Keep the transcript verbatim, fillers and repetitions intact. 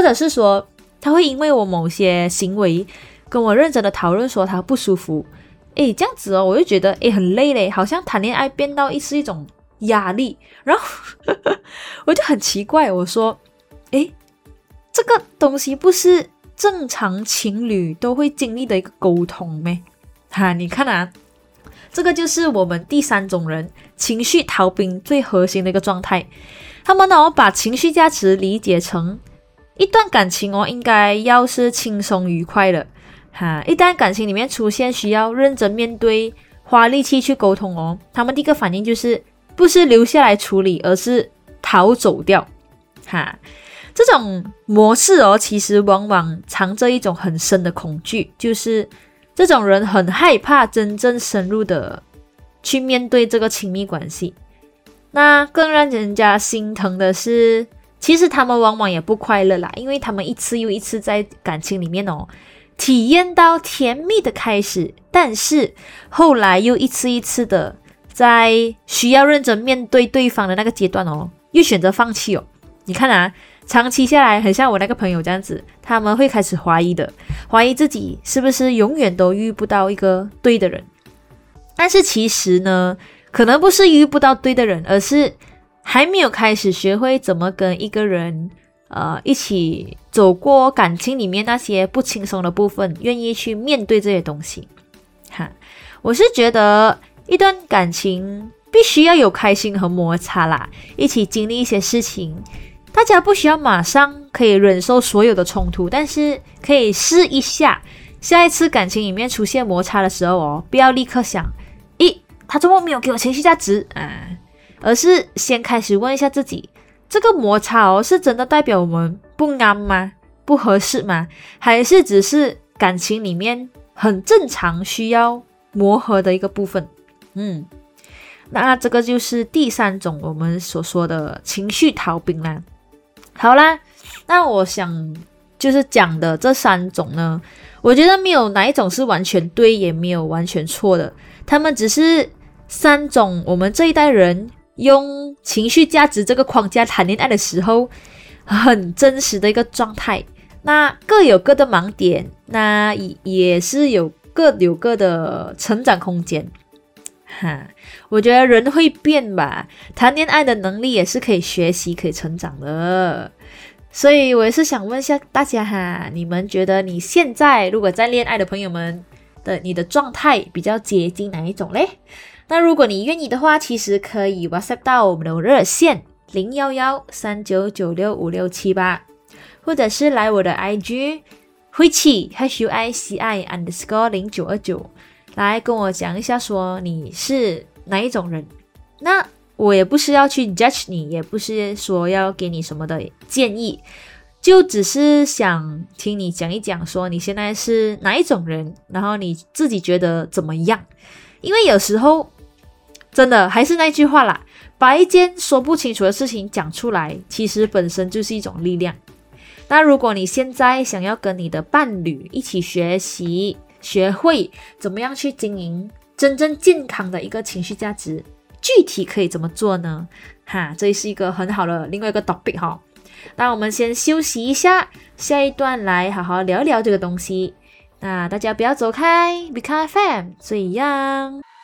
者是说他会因为我某些行为跟我认真的讨论说他不舒服，诶，这样子哦，我就觉得诶很累嘞，好像谈恋爱变到是一种压力，然后我就很奇怪，我说诶，这个东西不是正常情侣都会经历的一个沟通咩？哈，你看啊，这个就是我们第三种人情绪逃兵最核心的一个状态。他们呢把情绪价值理解成一段感情哦，应该要是轻松愉快的哈。一旦感情里面出现需要认真面对、花力气去沟通哦，他们第一个反应就是不是留下来处理，而是逃走掉哈。这种模式哦，其实往往藏着一种很深的恐惧，就是这种人很害怕真正深入的去面对这个亲密关系。那更让人家心疼的是，其实他们往往也不快乐啦，因为他们一次又一次在感情里面哦，体验到甜蜜的开始，但是后来又一次一次的在需要认真面对对方的那个阶段哦，又选择放弃哦。你看啊，长期下来很像我那个朋友这样子，他们会开始怀疑的，怀疑自己是不是永远都遇不到一个对的人。但是其实呢，可能不是遇不到对的人，而是还没有开始学会怎么跟一个人呃一起走过感情里面那些不轻松的部分，愿意去面对这些东西哈。我是觉得一段感情必须要有开心和摩擦啦，一起经历一些事情，大家不需要马上可以忍受所有的冲突，但是可以试一下，下一次感情里面出现摩擦的时候哦，不要立刻想咦，他怎么没有给我情绪价值啊？而是先开始问一下自己，这个摩擦哦，是真的代表我们不啱吗？不合适吗？还是只是感情里面很正常需要磨合的一个部分？嗯，那这个就是第三种我们所说的情绪逃兵啦。好啦，那我想就是讲的这三种呢，我觉得没有哪一种是完全对，也没有完全错的，他们只是三种我们这一代人用情绪价值这个框架谈恋爱的时候很真实的一个状态。那各有各的盲点，那也是有各有各的成长空间哈。我觉得人会变吧，谈恋爱的能力也是可以学习可以成长的。所以我也是想问一下大家哈，你们觉得你现在如果在恋爱的朋友们的你的状态比较接近哪一种嘞？那如果你愿意的话，其实可以 WhatsApp 到我们的热线零一一三九九六五六七八，或者是来我的 I G 慧气 H U I C I underscore 零九二九来跟我讲一下说你是哪一种人。那我也不是要去 judge 你，也不是说要给你什么的建议，就只是想听你讲一讲说你现在是哪一种人，然后你自己觉得怎么样。因为有时候真的还是那句话啦，把一件说不清楚的事情讲出来，其实本身就是一种力量。那如果你现在想要跟你的伴侣一起学习，学会怎么样去经营真正健康的一个情绪价值，具体可以怎么做呢？哈，这是一个很好的另外一个 topic 哈。那我们先休息一下，下一段来好好聊聊这个东西。那大家不要走开 ，Bika F M 最样。